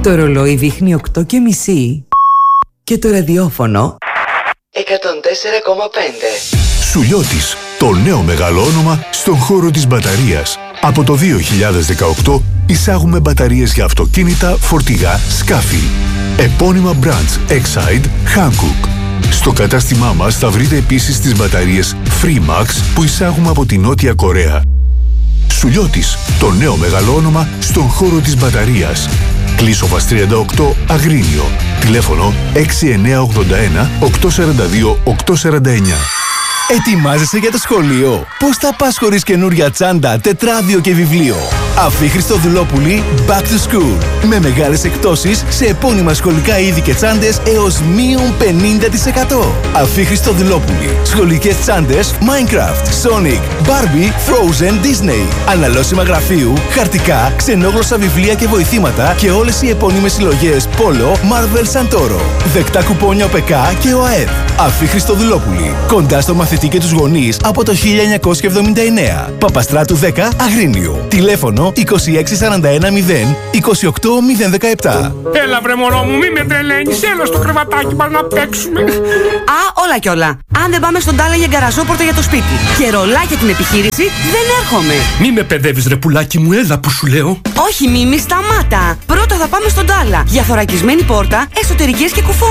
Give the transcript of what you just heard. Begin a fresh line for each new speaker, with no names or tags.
Το ρολόι δείχνει 8:30 και το ραδιόφωνο 104,5.
Σουλιώτης, το νέο μεγάλο όνομα στον χώρο της μπαταρίας. Από το 2018 εισάγουμε μπαταρίες για αυτοκίνητα, φορτηγά, σκάφη. Επώνυμα brands Exide, Hankook. Στο κατάστημά μας θα βρείτε επίσης τις μπαταρίες Freemax που εισάγουμε από τη Νότια Κορέα. Σουλιώτης, το νέο μεγάλο όνομα στον χώρο της μπαταρίας. Κλείσοβας 38, Αγρίνιο. Τηλέφωνο 6981 842 849.
Ετοιμάζεσαι για το σχολείο? Πώς θα πας χωρίς καινούρια τσάντα, τετράδιο και βιβλίο? Αφή Χριστοδουλόπουλη Back to School. Με μεγάλες εκπτώσεις σε επώνυμα σχολικά είδη και τσάντες έως μείον 50%. Αφή Χριστοδουλόπουλη. Σχολικές τσάντες Minecraft, Sonic, Barbie, Frozen, Disney. Αναλώσιμα γραφείου, χαρτικά, ξενόγλωσσα βιβλία και βοηθήματα και όλες οι επώνυμες συλλογές Polo, Marvel, Santoro. Δεκτά κουπόνια ΟΠΕΚΑ και ΟΑΕΔ. Αφή Χριστοδουλόπουλη. Κοντά στο μαθητή και τους γονείς από το 1979. Παπαστράτου 10, Αγρίνιο. Τηλέφωνο 26410 28017.
Έλα βρε μωρό μου, μη με τρελαίνεις. Έλα στο κρεβατάκι μας να παίξουμε.
Α, όλα κι όλα. Αν δεν πάμε στον Τάλα για γκαραζόπορτα για το σπίτι και ρολάκια την επιχείρηση, δεν έρχομαι.
Μη με παιδεύεις ρε πουλάκι μου, έλα που σου λέω.
Όχι Μίμη, σταμάτα. Πρώτα θα πάμε στον Τάλα για θωρακισμένη πόρτα, εσωτερικές και κουφό.